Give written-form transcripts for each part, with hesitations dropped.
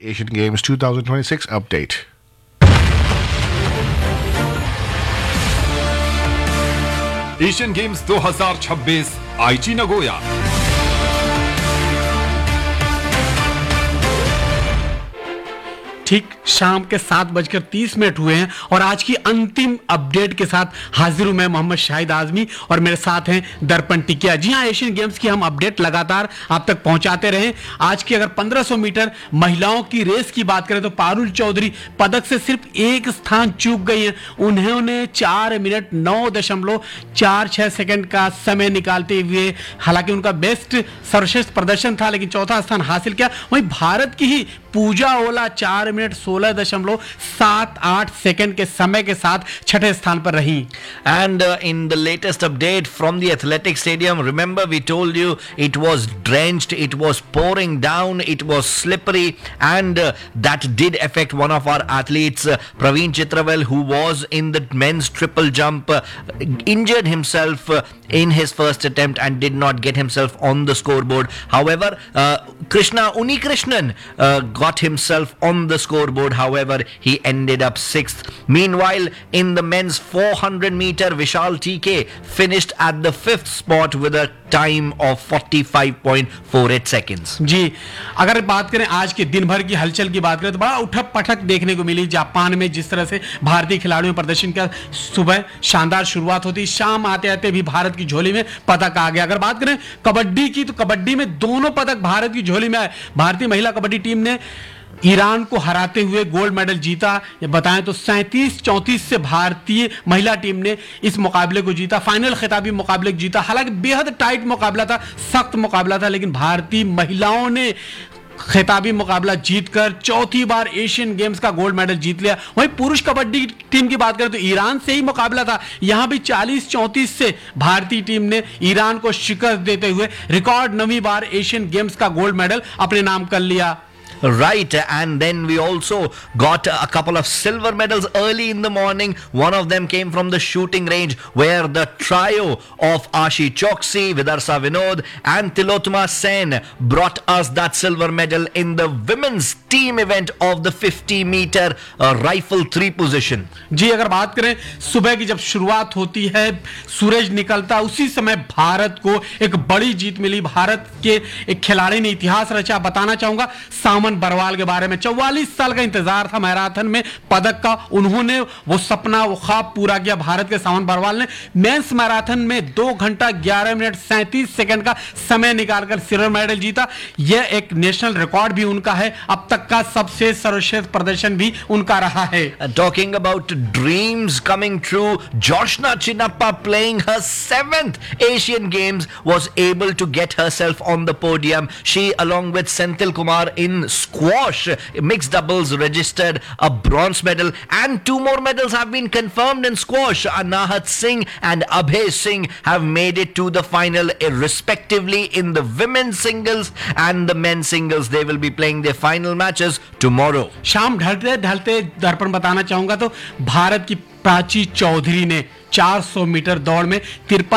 Asian Games 2026 update. Asian games 2026 आईची Nagoya. ठीक शाम के 7:30 हुए हैं और आज की अंतिम अपडेट के साथ हाजिर हूं मैं मोहम्मद शाहिद आजमी और मेरे साथ हैं दर्पण टिकिया। जी हां, एशियन गेम्स की हम अपडेट लगातार आप तक पहुंचाते रहे। आज की अगर 1500 मीटर महिलाओं की रेस की बात करें तो पारुल चौधरी पदक से सिर्फ एक स्थान चूक गई हैं। उन्होंने 4 मिनट 9.46 सेकंड का समय निकालते हुए, हालांकि उनका बेस्ट सर्वश्रेष्ठ प्रदर्शन था, लेकिन चौथा स्थान हासिल किया। वहीं भारत की ही पूजा ओला 4 मिनट 16.78 सेकंड के समय के साथ छठे स्थान पर रही। And in the latest update from the athletic stadium, remember we told you it was drenched, it was pouring down, it was slippery, and that did affect one of our athletes, Praveen Chitravel, who was in the men's triple jump, injured himself in his first attempt and did not get himself on the scoreboard. However, Unikrishnan got himself on the scoreboard. However, he ended up 6th. Meanwhile, in the men's 400 meter, Vishal TK finished at the 5th spot with a time of 45.48 seconds. जी, अगर बात करें आज के दिन भर की हलचल की बात करें तो बड़ा उठक पटक देखने को मिली। जापान में जिस तरह से भारतीय खिलाड़ियों प्रदर्शन का सुबह शानदार शुरुआत होती, शाम आते आते भी भारत की झोली में पदक आ गया। अगर बात करें कबड्डी की तो कबड्डी में दोनों पदक भारत की झोली में आए। भारतीय महिला कबड्डी टीम ने ईरान को हराते हुए गोल्ड मेडल जीता। बताएं तो 37-34 से भारतीय महिला टीम ने इस मुकाबले को जीता, फाइनल खिताबी मुकाबले को जीता। हालांकि बेहद टाइट मुकाबला था, सख्त मुकाबला था, लेकिन भारतीय महिलाओं ने खिताबी मुकाबला जीतकर चौथी बार एशियन गेम्स का गोल्ड मेडल जीत लिया। वहीं पुरुष कबड्डी टीम की बात करें तो ईरान से ही मुकाबला था। यहां भी 40-34 से भारतीय टीम ने ईरान को शिकस्त देते हुए रिकॉर्ड 9वीं बार एशियन गेम्स का गोल्ड मेडल अपने नाम कर लिया। Right, and then we also got a couple of silver medals early in the morning. One of them came from the shooting range, where the trio of Ashi Choksi, Vidarsa Vinod and Tilotma Sen brought us that silver medal in the women's team event of the 50-meter rifle 3 position. जी, अगर बात करें सुबह की जब शुरुआत होती है, सूरज निकलता, उसी समय भारत को एक बड़ी जीत मिली। भारत के एक खिलाड़ी ने इतिहास रचा। बताना चाहूंगा सामन बरवाल के बारे में। 44 साल का इंतजार था मैराथन में पदक का। उन्होंने वो सपना, वो ख्वाब पूरा किया। भारत के सामन बरवाल ने मेंस मैराथन में 2 घंटा 11 मिनट 37 सेकंड का समय निकालकर सिल्वर मेडल जीता। यह एक नेशनल रिकॉर्ड भी उनका है। अब तक का सबसे सर्वश्रेष्ठ प्रदर्शन भी उनका रहा है। Talking about dreams coming true, Joshna Chinnappa, playing her 7th Asian Games, was able to get herself on the podium. She, along with Senthil Kumar in squash mixed doubles, registered a bronze medal, and 2 more medals have been confirmed in squash. Anahat Singh and Abhay Singh have made it to the final respectively in the women's singles and the men's singles. They will be playing their final matches tomorrow. शाम ढलते ढलते दर्पण बताना चाहूंगा तो भारत की प्राची चौधरी ने 400 metre दौड़ में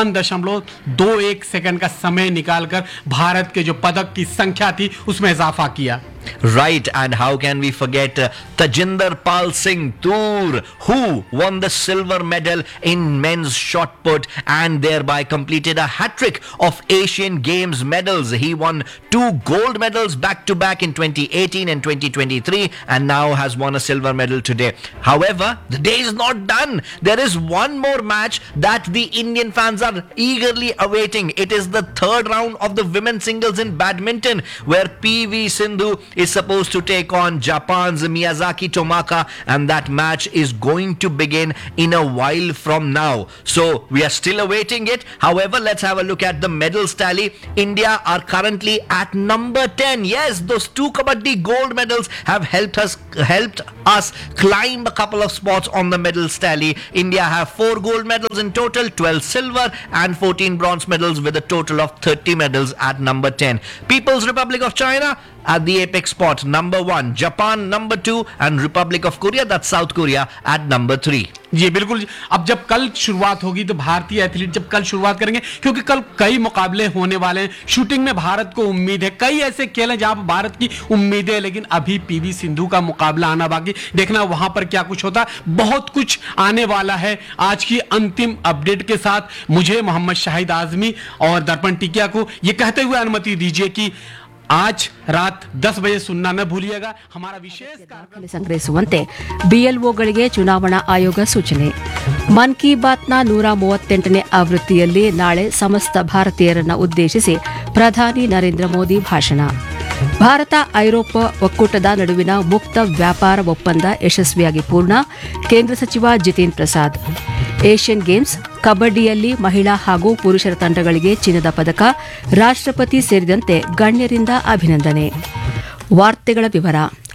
53.21 सेकंड का समय निकालकर भारत के जो पदक की संख्या थी उसमें इजाफा किया। Right, and how can we forget Tajinder Pal Singh Toor, who won the silver medal in men's shot put and thereby completed a hat-trick of Asian Games medals. He won 2 gold medals back-to-back in 2018 and 2023 and now has won a silver medal today. However, the day is not done. There is one more match that the Indian fans are eagerly awaiting. It is the 3rd round of the women's singles in badminton, where PV Sindhu is supposed to take on Japan's Miyazaki Tomaka, and that match is going to begin in a while from now. So we are still awaiting it. However, let's have a look at the medals tally. India are currently at number 10. Yes, those 2 kabaddi gold medals have helped us climb a couple of spots on the medals tally. India have 4 gold medals in total, 12 silver and 14 bronze medals, with a total of 30 medals at number 10. People's Republic of China at the apex spot number 1, Japan number 2, and Republic of Korea, that's South Korea, at number 3. जी बिल्कुल। अब जब कल शुरुआत होगी तो भारतीय athlete जब कल शुरुआत करेंगे, क्योंकि कल कई मुकाबले होने वाले हैं। शूटिंग में भारत को उम्मीद है, कई ऐसे खेल हैं जहां पर भारत की उम्मीदें है, लेकिन अभी पीवी सिंधु का मुकाबला आना बाकी, देखना वहां पर क्या कुछ होता है। बहुत कुछ आने वाला है। आज की अंतिम अपडेट के साथ मुझे मोहम्मद शाहिद आजमी और दर्पण टिकिया को ये कहते हुए अनुमति दीजिए कि आज रात 10 बजे सुनना न भूलिएगा। हमारा विशेष ದಾಖಲೆ ಸಂಗ್ರಹಿಸುವಂತೆ ಬಿಎಲ್ಒಗಳಿಗೆ ಚುನಾವಣಾ ಆಯೋಗ ಸೂಚನೆ. ಮನ್ ಕಿ ಬಾತ್ನ 138ನೇ ಆವೃತ್ತಿಯಲ್ಲಿ ನಾಳೆ ಸಮಸ್ತ ಭಾರತೀಯರನ್ನು ಉದ್ದೇಶಿಸಿ ಪ್ರಧಾನಿ ನರೇಂದ್ರ ಮೋದಿ ಭಾಷಣ. ಭಾರತ ಐರೋಪ್ಯ ಒಕ್ಕೂಟದ ನಡುವಿನ ಮುಕ್ತ ವ್ಯಾಪಾರ ಒಪ್ಪಂದ ಯಶಸ್ವಿಯಾಗಿ ಪೂರ್ಣ. ಕೇಂದ್ರ ಸಚಿವ ಜಿತೇಂದ್ರ ಪ್ರಸಾದ್. ಏಷ್ಯನ್ ಗೇಮ್ಸ್ ಕಬಡ್ಡಿಯಲ್ಲಿ ಮಹಿಳಾ ಹಾಗೂ ಪುರುಷರ ತಂಡಗಳಿಗೆ ಚಿನ್ನದ ಪದಕ. ರಾಷ್ಟ್ರಪತಿ ಸೇರಿದಂತೆ ಗಣ್ಯರಿಂದ ಅಭಿನಂದನೆ. ವಾರ್ತೆಗಳ ವಿವರ.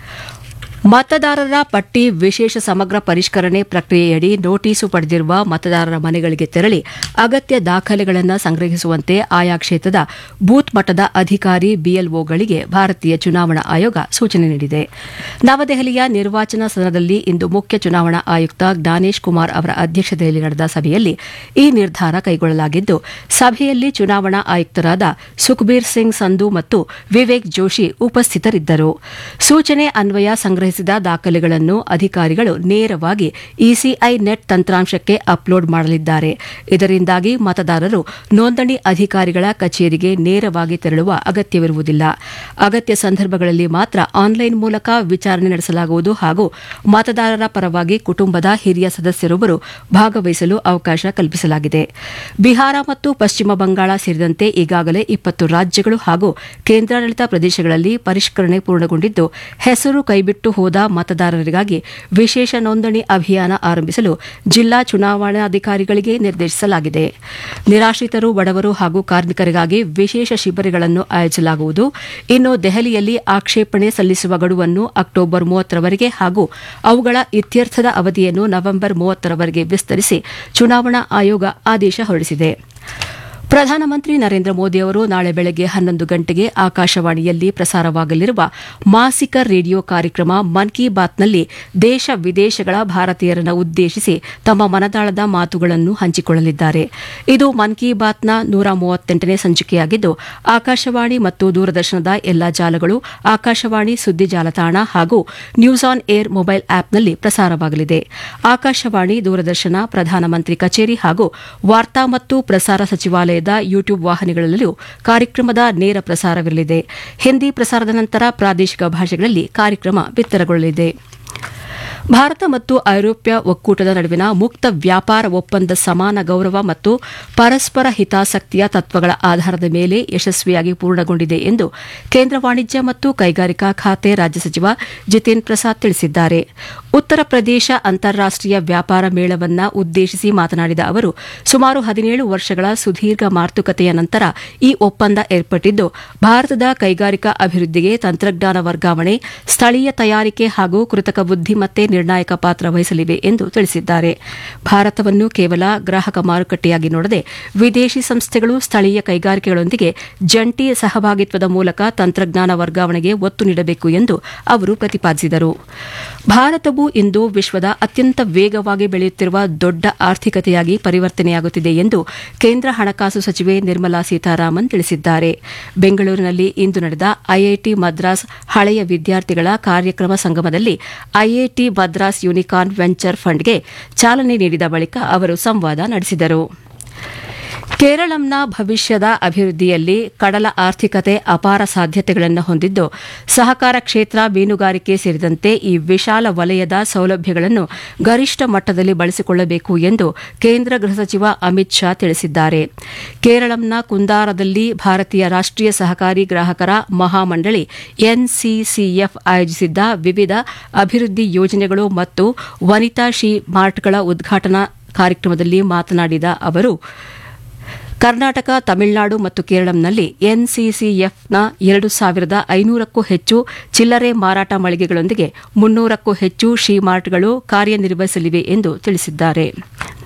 ಮತದಾರರ ಪಟ್ಟಿ ವಿಶೇಷ ಸಮಗ್ರ ಪರಿಷ್ಕರಣೆ ಪ್ರಕ್ರಿಯೆಯಡಿ ನೋಟಿಸು ಪಡೆದಿರುವ ಮತದಾರರ ಮನೆಗಳಿಗೆ ತೆರಳಿ ಅಗತ್ಯ ದಾಖಲೆಗಳನ್ನು ಸಂಗ್ರಹಿಸುವಂತೆ ಆಯಾ ಕ್ಷೇತ್ರದ ಬೂತ್ ಮಟ್ಟದ ಅಧಿಕಾರಿ ಬಿಎಲ್ಒಗಳಿಗೆ ಭಾರತೀಯ ಚುನಾವಣಾ ಆಯೋಗ ಸೂಚನೆ ನೀಡಿದೆ. ನವದೆಹಲಿಯ ನಿರ್ವಾಚನ ಸದನದಲ್ಲಿ ಇಂದು ಮುಖ್ಯ ಚುನಾವಣಾ ಆಯುಕ್ತ ಜ್ಞಾನೇಶ್ ಕುಮಾರ್ ಅವರ ಅಧ್ಯಕ್ಷತೆಯಲ್ಲಿ ನಡೆದ ಸಭೆಯಲ್ಲಿ ಈ ನಿರ್ಧಾರ ಕೈಗೊಳ್ಳಲಾಗಿದ್ದು, ಸಭೆಯಲ್ಲಿ ಚುನಾವಣಾ ಆಯುಕ್ತರಾದ ಸುಖ್ಬೀರ್ ಸಿಂಗ್ ಸಂಧು ಮತ್ತು ವಿವೇಕ್ ಜೋಶಿ ಉಪಸ್ಥಿತರಿದ್ದರು. ಸೂಚನೆ ಅನ್ವಯ ಸಂಗ್ರಹಿಸಿದ ದಾಖಲೆಗಳನ್ನು ಅಧಿಕಾರಿಗಳು ನೇರವಾಗಿ ಇಸಿಐ ನೆಟ್ ತಂತ್ರಾಂಶಕ್ಕೆ ಅಪ್ಲೋಡ್ ಮಾಡಲಿದ್ದಾರೆ. ಇದರಿಂದಾಗಿ ಮತದಾರರು ನೋಂದಣಿ ಅಧಿಕಾರಿಗಳ ಕಚೇರಿಗೆ ನೇರವಾಗಿ ತೆರಳುವ ಅಗತ್ಯವಿರುವುದಿಲ್ಲ. ಅಗತ್ಯ ಸಂದರ್ಭಗಳಲ್ಲಿ ಮಾತ್ರ ಆನ್ಲೈನ್ ಮೂಲಕ ವಿಚಾರಣೆ ನಡೆಸಲಾಗುವುದು ಹಾಗೂ ಮತದಾರರ ಪರವಾಗಿ ಕುಟುಂಬದ ಹಿರಿಯ ಸದಸ್ಯರೊಬ್ಬರು ಭಾಗವಹಿಸಲು ಅವಕಾಶ ಕಲ್ಪಿಸಲಾಗಿದೆ. ಬಿಹಾರ ಮತ್ತು ಪಶ್ಚಿಮ ಬಂಗಾಳ ಸೇರಿದಂತೆ ಈಗಾಗಲೇ 20 ರಾಜ್ಯಗಳು ಹಾಗೂ ಕೇಂದ್ರಾಡಳಿತ ಪ್ರದೇಶಗಳಲ್ಲಿ ಪರಿಷ್ಕರಣೆ ಪೂರ್ಣಗೊಂಡಿದ್ದು, ಹೆಸರು ಕೈಬಿಟ್ಟು ಹೋದ ಮತದಾರರಿಗಾಗಿ ವಿಶೇಷ ನೋಂದಣಿ ಅಭಿಯಾನ ಆರಂಭಿಸಲು ಜಿಲ್ಲಾ ಚುನಾವಣಾಧಿಕಾರಿಗಳಿಗೆ ನಿರ್ದೇಶಿಸಲಾಗಿದೆ. ನಿರಾಶ್ರಿತರು, ಬಡವರು ಹಾಗೂ ಕಾರ್ಮಿಕರಿಗಾಗಿ ವಿಶೇಷ ಶಿಬಿರಗಳನ್ನು ಆಯೋಜಿಸಲಾಗುವುದು. ಇನ್ನು ದೆಹಲಿಯಲ್ಲಿ ಆಕ್ಷೇಪಣೆ ಸಲ್ಲಿಸುವ ಗಡುವನ್ನು ಅಕ್ಟೋಬರ್ 30ರವರೆಗೆ ಹಾಗೂ ಅವುಗಳ ಇತ್ಯರ್ಥದ ಅವಧಿಯನ್ನು ನವೆಂಬರ್ 30ರವರೆಗೆ ವಿಸ್ತರಿಸಿ ಚುನಾವಣಾ ಆಯೋಗ ಆದೇಶ ಹೊರಡಿಸಿದೆ. ಪ್ರಧಾನಮಂತ್ರಿ ನರೇಂದ್ರ ಮೋದಿ ಅವರು ನಾಳೆ ಬೆಳಗ್ಗೆ 11 ಗಂಟೆಗೆ ಆಕಾಶವಾಣಿಯಲ್ಲಿ ಪ್ರಸಾರವಾಗಲಿರುವ ಮಾಸಿಕ ರೇಡಿಯೋ ಕಾರ್ಯಕ್ರಮ ಮನ್ ಕಿ ಬಾತ್ನಲ್ಲಿ ದೇಶ ವಿದೇಶಗಳ ಭಾರತೀಯರನ್ನು ಉದ್ದೇಶಿಸಿ ತಮ್ಮ ಮನದಾಳದ ಮಾತುಗಳನ್ನು ಹಂಚಿಕೊಳ್ಳಲಿದ್ದಾರೆ. ಇದು ಮನ್ ಕಿ ಬಾತ್ನ 138ನೇ ಸಂಚಿಕೆಯಾಗಿದ್ದು, ಆಕಾಶವಾಣಿ ಮತ್ತು ದೂರದರ್ಶನದ ಎಲ್ಲಾ ಜಾಲಗಳು, ಆಕಾಶವಾಣಿ ಸುದ್ದಿ ಜಾಲತಾಣ ಹಾಗೂ ನ್ಯೂಸ್ ಆನ್ ಏರ್ ಮೊಬೈಲ್ ಆಪ್ನಲ್ಲಿ ಪ್ರಸಾರವಾಗಲಿದೆ. ಆಕಾಶವಾಣಿ, ದೂರದರ್ಶನ, ಪ್ರಧಾನಮಂತ್ರಿ ಕಚೇರಿ ಹಾಗೂ ವಾರ್ತಾ ಮತ್ತು ಪ್ರಸಾರ ಸಚಿವಾಲಯದ ಯೂಟ್ಯೂಬ್ ವಾಹಿನಿಗಳಲ್ಲೂ ಕಾರ್ಯಕ್ರಮದ ನೇರ ಪ್ರಸಾರವಿರಲಿದೆ. ಹಿಂದಿ ಪ್ರಸಾರದ ನಂತರ ಪ್ರಾದೇಶಿಕ ಭಾಷೆಗಳಲ್ಲಿ ಕಾರ್ಯಕ್ರಮ ಬಿತ್ತರಗೊಳ್ಳಲಿದೆ. ಭಾರತ ಮತ್ತು ಐರೋಪ್ಯ ಒಕ್ಕೂಟದ ನಡುವಿನ ಮುಕ್ತ ವ್ಯಾಪಾರ ಒಪ್ಪಂದ ಸಮಾನ ಗೌರವ ಮತ್ತು ಪರಸ್ಪರ ಹಿತಾಸಕ್ತಿಯ ತತ್ವಗಳ ಆಧಾರದ ಮೇಲೆ ಯಶಸ್ವಿಯಾಗಿ ಪೂರ್ಣಗೊಂಡಿದೆ ಎಂದು ಕೇಂದ್ರ ವಾಣಿಜ್ಯ ಮತ್ತು ಕೈಗಾರಿಕಾ ಖಾತೆ ರಾಜ್ಯ ಸಚಿವ ಜಿತೇಂದ್ರ ಪ್ರಸಾದ್ ತಿಳಿಸಿದ್ದಾರೆ. ಉತ್ತರ ಪ್ರದೇಶ ಅಂತಾರಾಷ್ಟೀಯ ವ್ಯಾಪಾರ ಮೇಳವನ್ನು ಉದ್ದೇಶಿಸಿ ಮಾತನಾಡಿದ ಅವರು, ಸುಮಾರು 17 ವರ್ಷಗಳ ಸುದೀರ್ಘ ಮಾತುಕತೆಯ ನಂತರ ಈ ಒಪ್ಪಂದ ಏರ್ಪಟ್ಟಿದ್ದು, ಭಾರತದ ಕೈಗಾರಿಕಾ ಅಭಿವೃದ್ಧಿಗೆ ತಂತ್ರಜ್ಞಾನ ವರ್ಗಾವಣೆ, ಸ್ಥಳೀಯ ತಯಾರಿಕೆ ಹಾಗೂ ಕೃತಕ ಬುದ್ಧಿಮತ್ತೆ ನಿರ್ಣಾಯಕ ಪಾತ್ರ ವಹಿಸಲಿವೆ ಎಂದು ತಿಳಿಸಿದ್ದಾರೆ. ಭಾರತವನ್ನು ಕೇವಲ ಗ್ರಾಹಕ ಮಾರುಕಟ್ಟೆಯಾಗಿ ನೋಡದೆ ವಿದೇಶಿ ಸಂಸ್ಥೆಗಳು ಸ್ಥಳೀಯ ಕೈಗಾರಿಕೆಗಳೊಂದಿಗೆ ಜಂಟಿ ಸಹಭಾಗಿತ್ವದ ಮೂಲಕ ತಂತ್ರಜ್ಞಾನ ವರ್ಗಾವಣೆಗೆ ಒತ್ತು ನೀಡಬೇಕು ಎಂದು ಅವರು ಪ್ರತಿಪಾದಿಸಿದರು. ಭಾರತವು ಇಂದು ವಿಶ್ವದ ಅತ್ಯಂತ ವೇಗವಾಗಿ ಬೆಳೆಯುತ್ತಿರುವ ದೊಡ್ಡ ಆರ್ಥಿಕತೆಯಾಗಿ ಪರಿವರ್ತನೆಯಾಗುತ್ತಿದೆ ಎಂದು ಕೇಂದ್ರ ಹಣಕಾಸು ಸಚಿವೆ ನಿರ್ಮಲಾ ಸೀತಾರಾಮನ್ ತಿಳಿಸಿದ್ದಾರೆ. ಬೆಂಗಳೂರಿನಲ್ಲಿ ಇಂದು ನಡೆದ ಐಐಟಿ ಮದ್ರಾಸ್ ಹಳೆಯ ವಿದ್ಯಾರ್ಥಿಗಳ ಕಾರ್ಯಕ್ರಮ ಸಂಗಮದಲ್ಲಿ ಐಐಟಿ ಮದ್ರಾಸ್ ಯೂನಿಕಾರ್ನ್ ವೆಂಚರ್ ಫಂಡ್ಗೆ ಚಾಲನೆ ನೀಡಿದ ಬಳಿಕ ಅವರು ಸಂವಾದ ನಡೆಸಿದರು. ಕೇರಳಂನ ಭವಿಷ್ಯದ ಅಭಿವೃದ್ಧಿಯಲ್ಲಿ ಕಡಲ ಆರ್ಥಿಕತೆ ಅಪಾರ ಸಾಧ್ಯತೆಗಳನ್ನು ಹೊಂದಿದ್ದು, ಸಹಕಾರ ಕ್ಷೇತ್ರ, ಮೀನುಗಾರಿಕೆ ಸೇರಿದಂತೆ ಈ ವಿಶಾಲ ವಲಯದ ಸೌಲಭ್ಯಗಳನ್ನು ಗರಿಷ್ಠ ಮಟ್ಟದಲ್ಲಿ ಬಳಸಿಕೊಳ್ಳಬೇಕು ಎಂದು ಕೇಂದ್ರ ಗೃಹ ಸಚಿವ ಅಮಿತ್ ಶಾ ತಿಳಿಸಿದ್ದಾರೆ. ಕೇರಳಂನ ಕುಂದಾರದಲ್ಲಿ ಭಾರತೀಯ ರಾಷ್ಟೀಯ ಸಹಕಾರಿ ಗ್ರಾಹಕರ ಮಹಾಮಂಡಳಿ ಎನ್ಸಿಸಿಎಫ್ ಆಯೋಜಿಸಿದ್ದ ವಿವಿಧ ಅಭಿವೃದ್ಧಿ ಯೋಜನೆಗಳು ಮತ್ತು ವನಿತಾ ಶಿ ಮಾರ್ಟ್ಗಳ ಉದ್ಘಾಟನಾ ಕಾರ್ಯಕ್ರಮದಲ್ಲಿ ಮಾತನಾಡಿದ ಅವರು, ಕರ್ನಾಟಕ, ತಮಿಳುನಾಡು ಮತ್ತು ಕೇರಳಂನಲ್ಲಿ ಎನ್ಸಿಸಿಎಫ್ನ 2,500ಕ್ಕೂ ಹೆಚ್ಚು ಚಿಲ್ಲರೆ ಮಾರಾಟ ಮಳಿಗೆಗಳೊಂದಿಗೆ 300ಕ್ಕೂ ಹೆಚ್ಚು ಶಿ ಮಾರ್ಟ್ಗಳು ಕಾರ್ಯನಿರ್ವಹಿಸಲಿವೆ ಎಂದು ತಿಳಿಸಿದ್ದಾರೆ.